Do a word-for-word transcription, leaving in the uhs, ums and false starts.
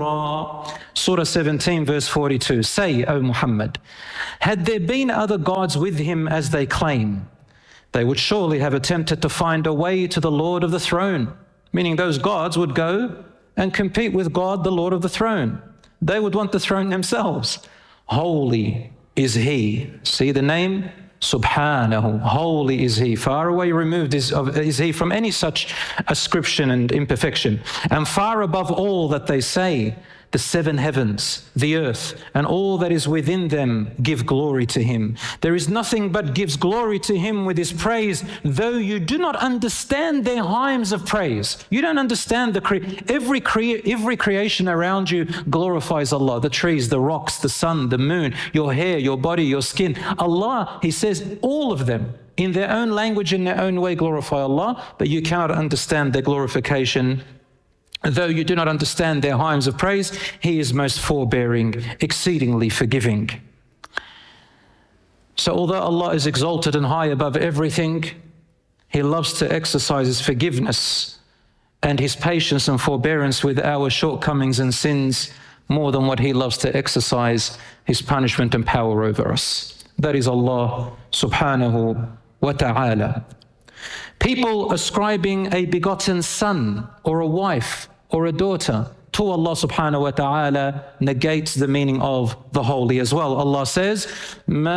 غَفُورًا. Surah seventeen, verse forty-two. Say, O Muhammad, had there been other gods with him as they claim, they would surely have attempted to find a way to the Lord of the throne. Meaning those gods would go and compete with God, the Lord of the throne. They would want the throne themselves. Holy is He. See the name? Subhanahu. Holy is He. Far away removed is, is He from any such ascription and imperfection. And far above all that they say, the seven heavens, the earth, and all that is within them give glory to Him. There is nothing but gives glory to Him with His praise, though you do not understand their hymns of praise. You don't understand the cre every cre every creation around you glorifies Allah. The trees, the rocks, the sun, the moon, your hair, your body, your skin. Allah, He says, all of them in their own language, in their own way glorify Allah, but you cannot understand their glorification. Though you do not understand their hymns of praise, He is most forbearing, exceedingly forgiving. So although Allah is exalted and high above everything, He loves to exercise His forgiveness and His patience and forbearance with our shortcomings and sins more than what He loves to exercise His punishment and power over us. That is Allah subhanahu wa ta'ala. People ascribing a begotten son or a wife or a daughter to Allah subhanahu wa ta'ala negates the meaning of the holy as well. Allah says,